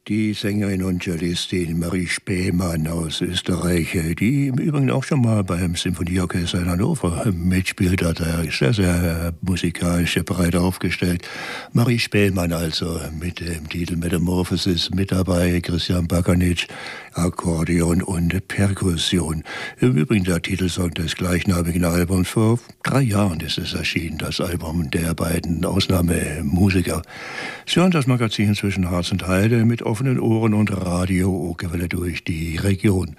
Die Sängerin und Cellistin Marie Spähmann aus Österreich, die im Übrigen auch schon mal beim Symphonieorchester in Hannover mitspielt hat, ist sehr, sehr musikalisch breit aufgestellt. Marie Spähmann also mit dem Titel Metamorphosis mit dabei, Christian Bakanic, Akkordeon und Perkussion. Im Übrigen der Titelsong des gleichnamigen Albums, vor 3 Jahren ist es erschienen, das Album der beiden Ausnahmemusiker. Sie hören das Magazin zwischen Harz und Heide mit offenen Ohren und Radio-Okerwelle durch die Region.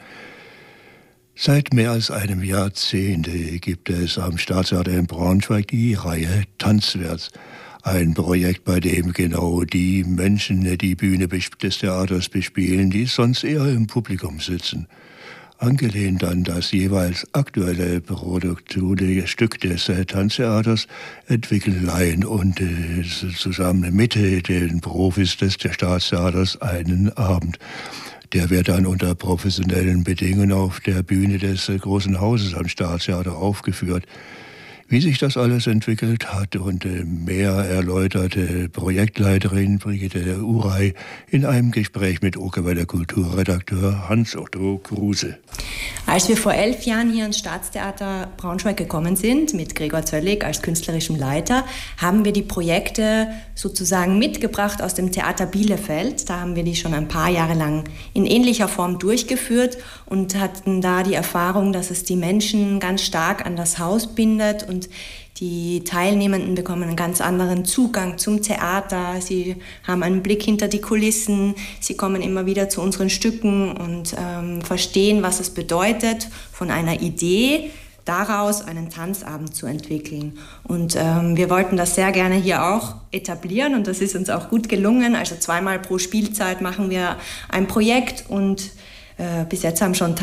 Seit mehr als einem Jahrzehnt gibt es am Staatstheater in Braunschweig die Reihe Tanzwärts. Ein Projekt, bei dem genau die Menschen die Bühne des Theaters bespielen, die sonst eher im Publikum sitzen. Angelehnt an das jeweils aktuelle Produktionsstück des Tanztheaters entwickeln Laien und zusammen mit den Profis des Staatstheaters einen Abend. Der wird dann unter professionellen Bedingungen auf der Bühne des großen Hauses am Staatstheater aufgeführt. Wie sich das alles entwickelt hat und mehr erläuterte Projektleiterin Brigitte Urey in einem Gespräch mit Okerwelle Kulturredakteur Hans-Otto Kruse. Als wir vor 11 Jahren hier ins Staatstheater Braunschweig gekommen sind, mit Gregor Zöllig als künstlerischem Leiter, haben wir die Projekte sozusagen mitgebracht aus dem Theater Bielefeld. Da haben wir die schon ein paar Jahre lang in ähnlicher Form durchgeführt und hatten da die Erfahrung, dass es die Menschen ganz stark an das Haus bindet und die Teilnehmenden bekommen einen ganz anderen Zugang zum Theater. Sie haben einen Blick hinter die Kulissen. Sie kommen immer wieder zu unseren Stücken und verstehen, was es bedeutet, von einer Idee daraus einen Tanzabend zu entwickeln. Und wir wollten das sehr gerne hier auch etablieren und das ist uns auch gut gelungen. Also 2-mal pro Spielzeit machen wir ein Projekt und bis jetzt haben schon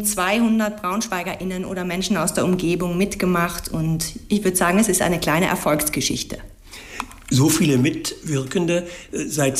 1200 BraunschweigerInnen oder Menschen aus der Umgebung mitgemacht und ich würde sagen, es ist eine kleine Erfolgsgeschichte. So viele Mitwirkende seit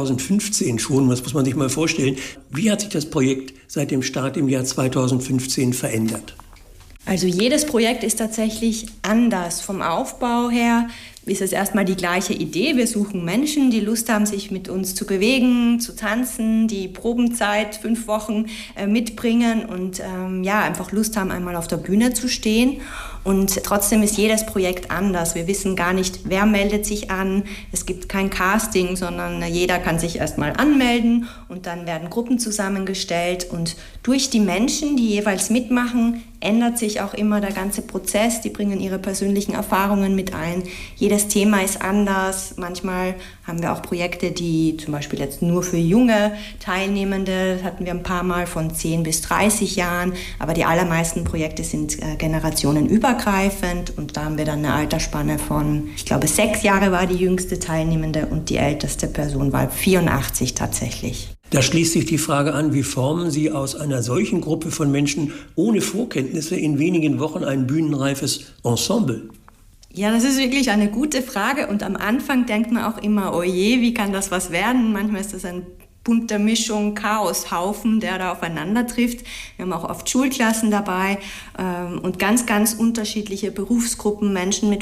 2015 schon, das muss man sich mal vorstellen. Wie hat sich das Projekt seit dem Start im Jahr 2015 verändert? Also jedes Projekt ist tatsächlich anders. Vom Aufbau her ist es erstmal die gleiche Idee. Wir suchen Menschen, die Lust haben, sich mit uns zu bewegen, zu tanzen, die Probenzeit 5 Wochen mitbringen und einfach Lust haben, einmal auf der Bühne zu stehen. Und trotzdem ist jedes Projekt anders. Wir wissen gar nicht, wer meldet sich an. Es gibt kein Casting, sondern jeder kann sich erstmal anmelden und dann werden Gruppen zusammengestellt. Und durch die Menschen, die jeweils mitmachen, ändert sich auch immer der ganze Prozess. Die bringen ihre persönlichen Erfahrungen mit ein. Jedes Thema ist anders. Manchmal haben wir auch Projekte, die zum Beispiel jetzt nur für junge Teilnehmende, das hatten wir ein paar Mal von 10 bis 30 Jahren, aber die allermeisten Projekte sind generationenübergreifend und da haben wir dann eine Altersspanne von, ich glaube 6 Jahre war die jüngste Teilnehmende und die älteste Person war 84 tatsächlich. Da schließt sich die Frage an, wie formen Sie aus einer solchen Gruppe von Menschen ohne Vorkenntnisse in wenigen Wochen ein bühnenreifes Ensemble? Ja, das ist wirklich eine gute Frage und am Anfang denkt man auch immer, oh je, wie kann das was werden? Manchmal ist das ein bunte Mischung, Chaoshaufen, der da aufeinander trifft. Wir haben auch oft Schulklassen dabei und ganz, ganz unterschiedliche Berufsgruppen, Menschen mit